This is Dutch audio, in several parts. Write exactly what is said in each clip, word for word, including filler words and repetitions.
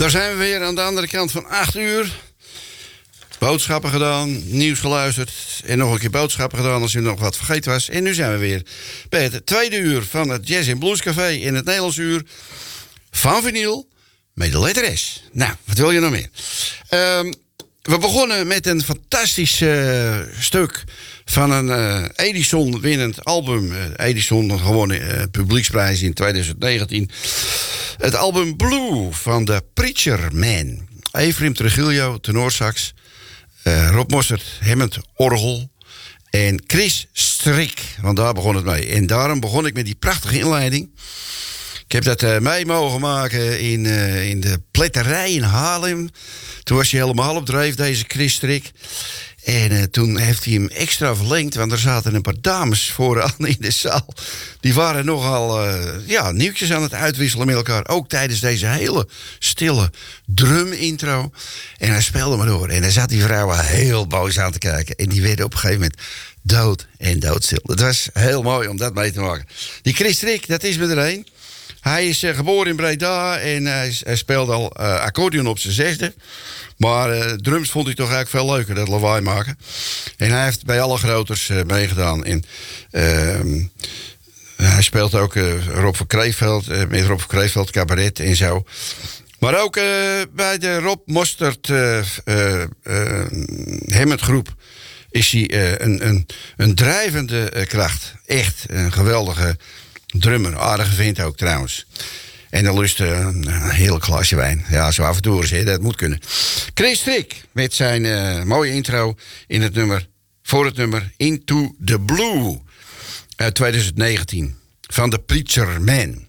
Daar zijn we weer aan de andere kant van acht uur. Boodschappen gedaan, nieuws geluisterd en nog een keer boodschappen gedaan als u nog wat vergeten was. En nu zijn we weer bij het tweede uur van het Jazz en Blues Café in het Nederlands uur van vinyl met de letter S. Nou, wat wil je nog meer? Um, we begonnen met een fantastisch uh, stuk van een uh, Edison-winnend album. Uh, Edison gewonnen uh, publieksprijs in twintig negentien. Het album Blue van de Preacher Man. Efrem Trujillo, tenorsax. Uh, Rob Mostert, Hammond, orgel. En Chris Strik, want daar begon het mee. En daarom begon ik met die prachtige inleiding. Ik heb dat uh, mee mogen maken in, uh, in de pletterij in Haarlem. Toen was hij helemaal op dreef, deze Chris Strik. En uh, toen heeft hij hem extra verlengd, want er zaten een paar dames vooraan in de zaal. Die waren nogal uh, ja, nieuwtjes aan het uitwisselen met elkaar. Ook tijdens deze hele stille drum-intro. En hij speelde maar door. En daar zat die vrouwen heel boos aan te kijken. En die werden op een gegeven moment dood en doodstil. Het was heel mooi om dat mee te maken. Die Chris Strik, dat is me er een. Hij is uh, geboren in Breda en hij, hij speelde al uh, accordeon op zijn zesde. Maar uh, drums vond hij toch eigenlijk veel leuker, dat lawaai maken. En hij heeft bij alle groters uh, meegedaan. En uh, hij speelt ook uh, Rob van Kreeveld, uh, met Rob van Kreeveld, cabaret en zo. Maar ook uh, bij de Rob Mostert uh, uh, uh, Hammond groep is hij uh, een, een, een drijvende uh, kracht. Echt een geweldige drummer, aardige vent ook trouwens. En dan lust uh, een heel glaasje wijn. Ja, zo af en toe eens, dat moet kunnen. Chris Strik met zijn uh, mooie intro in het nummer, voor het nummer Into the Blue uit twintig negentien van The Preacher Man.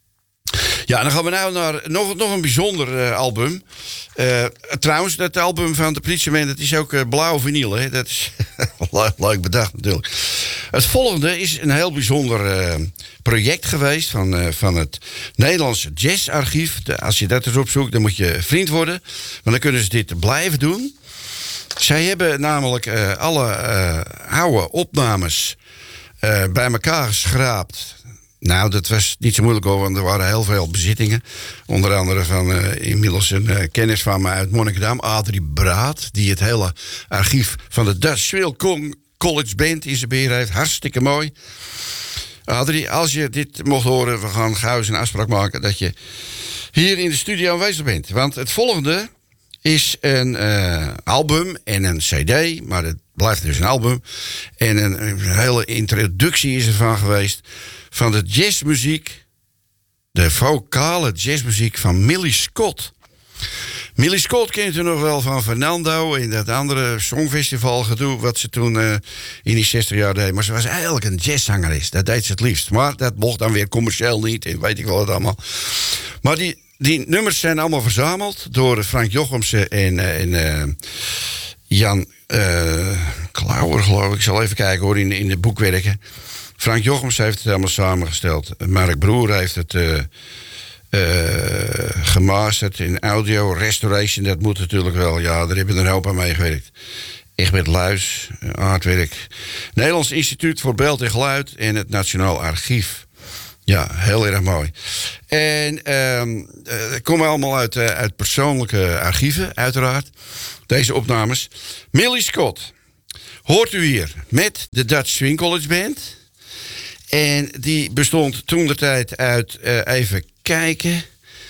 Ja, dan gaan we nou naar nog, nog een bijzonder uh, album. Uh, trouwens, dat album van The Preacher Man, dat is ook uh, blauw vinyl. Hè? Dat is leuk bedacht natuurlijk. Het volgende is een heel bijzonder uh, project geweest van, uh, van het Nederlandse Jazzarchief. De, als je dat eens opzoekt, dan moet je vriend worden. Want dan kunnen ze dit blijven doen. Zij hebben namelijk uh, alle uh, oude opnames uh, bij elkaar geschraapt. Nou, dat was niet zo moeilijk hoor, want er waren heel veel bezittingen. Onder andere van uh, inmiddels een uh, kennis van me uit Monnikendam, Adrie Braat, die het hele archief van de Dutch Swell College Band in zijn beheer heeft. Hartstikke mooi. Adrie, als je dit mocht horen, we gaan gauw eens een afspraak maken dat je hier in de studio aanwezig bent. Want het volgende is een uh, album en een cd, maar het blijft dus een album. En een, een hele introductie is ervan geweest van de jazzmuziek, de vocale jazzmuziek van Millie Scott. Millie Scott kent u nog wel van Fernando in dat andere songfestival gedoe wat ze toen uh, in die zestig jaar deed. Maar ze was eigenlijk een jazzzangeres, dat deed ze het liefst. Maar dat mocht dan weer commercieel niet en weet ik wel wat allemaal. Maar die, die nummers zijn allemaal verzameld door Frank Jochemsen en, uh, en uh, Jan uh, Klauwer, geloof ik. Ik zal even kijken hoor, in, in de boekwerken. Frank Jochems heeft het helemaal samengesteld. Mark Broer heeft het uh, uh, gemasterd in audio, restoration. Dat moet natuurlijk wel. Ja, daar hebben we een hoop aan meegewerkt. Egbert Luis, aardwerk. Nederlands Instituut voor Beeld en Geluid en het Nationaal Archief. Ja, heel erg mooi. En um, uh, komen allemaal uit, uh, uit persoonlijke archieven, uiteraard. Deze opnames. Millie Scott hoort u hier met de Dutch Swing College Band. En die bestond toentertijd uit, uh, even kijken.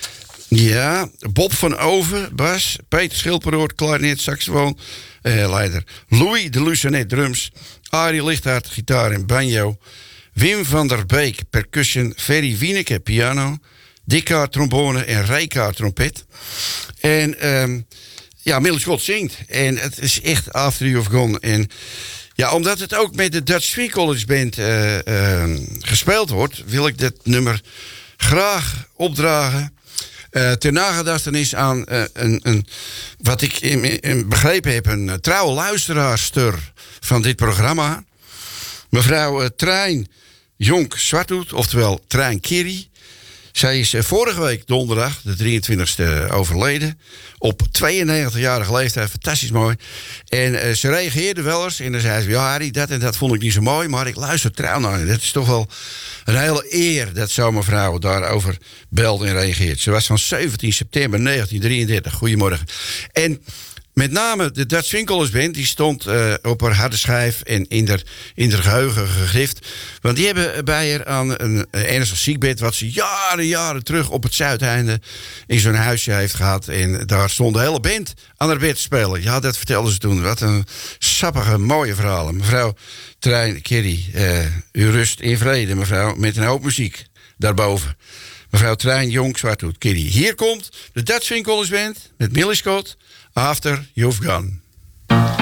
Ja, Bob van Oven, bas. Peter Schilperoort, klarinet, saxofoon, uh, leider. Louis de Lucenet, drums. Arie Lichthart, gitaar en banjo. Wim van der Beek, percussion. Ferry Wieneke, piano. Dikkaard, trombone en Rijkaard, trompet. En um, ja, Millie Scott zingt. En het is echt After You've Gone. En ja, omdat het ook met de Dutch Swing College Band uh, uh, gespeeld wordt, wil ik dit nummer graag opdragen. Uh, ter nagedachtenis aan uh, een, een, wat ik in, in begrepen heb, een uh, trouwe luisteraarster van dit programma. Mevrouw uh, Trein Jonk Zwarthoed, oftewel Trein Kiri. Zij is vorige week donderdag, de drieëntwintigste, overleden. Op tweeënnegentigjarige leeftijd, fantastisch mooi. En uh, ze reageerde wel eens en dan zei ze... ja, Harry, dat en dat vond ik niet zo mooi, maar ik luister trouw naar je. Dat is toch wel een hele eer dat zo'n mevrouw daarover belt en reageert. Ze was van zeventien september negentien drieëndertig. Goedemorgen. En... met name de Dutch Winkelers Band, die stond uh, op haar harde schijf en in haar, in haar geheugen gegrift. Want die hebben bij haar aan een, een ernstig ziekbed... wat ze jaren, jaren terug op het Zuideinde in zo'n huisje heeft gehad. En daar stond de hele band aan haar bed te spelen. Ja, dat vertelde ze toen. Wat een sappige, mooie verhalen. Mevrouw Trein Kerry, uh, u rust in vrede, mevrouw, met een hoop muziek daarboven. Mevrouw Trein Jong Zwarthoed Kerry. Hier komt de Dutch Winkelers Band met Millie Scott... After You've Gone.